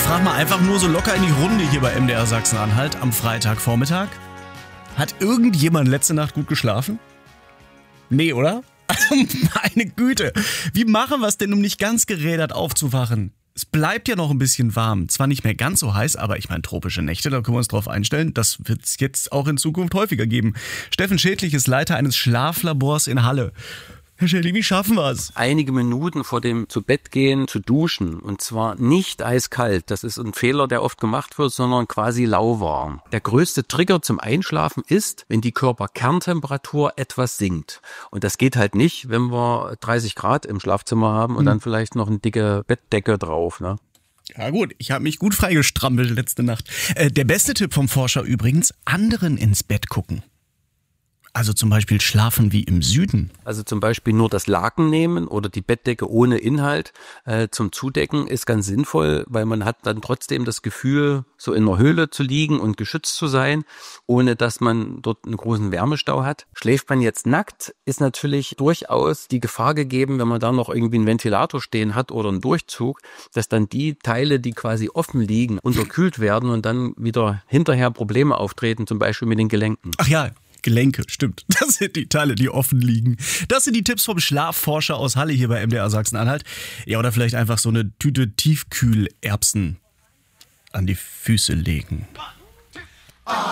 frage mal einfach nur so locker in die Runde hier bei MDR Sachsen-Anhalt am Freitagvormittag. Hat irgendjemand letzte Nacht gut geschlafen? Nee, oder? Also meine Güte, wie machen wir es denn, um nicht ganz gerädert aufzuwachen? Es bleibt ja noch ein bisschen warm. Zwar nicht mehr ganz so heiß, aber ich meine, tropische Nächte, da können wir uns drauf einstellen. Das wird es jetzt auch in Zukunft häufiger geben. Steffen Schädlich ist Leiter eines Schlaflabors in Halle. Herr Schädlich, wie schaffen wir es? Einige Minuten vor dem Zubettgehen zu duschen, und zwar nicht eiskalt. Das ist ein Fehler, der oft gemacht wird, sondern quasi lauwarm. Der größte Trigger zum Einschlafen ist, wenn die Körperkerntemperatur etwas sinkt. Und das geht halt nicht, wenn wir 30 Grad im Schlafzimmer haben und dann vielleicht noch eine dicke Bettdecke drauf, ne? Ja gut, ich habe mich gut freigestrampelt letzte Nacht. Der beste Tipp vom Forscher übrigens, anderen ins Bett gucken. Also zum Beispiel schlafen wie im Süden. Also zum Beispiel nur das Laken nehmen oder die Bettdecke ohne Inhalt zum Zudecken ist ganz sinnvoll, weil man hat dann trotzdem das Gefühl, so in einer Höhle zu liegen und geschützt zu sein, ohne dass man dort einen großen Wärmestau hat. Schläft man jetzt nackt, ist natürlich durchaus die Gefahr gegeben, wenn man da noch irgendwie einen Ventilator stehen hat oder einen Durchzug, dass dann die Teile, die quasi offen liegen, unterkühlt werden und dann wieder hinterher Probleme auftreten, zum Beispiel mit den Gelenken. Ach ja, Gelenke, stimmt. Das sind die Teile, die offen liegen. Das sind die Tipps vom Schlafforscher aus Halle hier bei MDR Sachsen-Anhalt. Ja, oder vielleicht einfach so eine Tüte Tiefkühlerbsen an die Füße legen.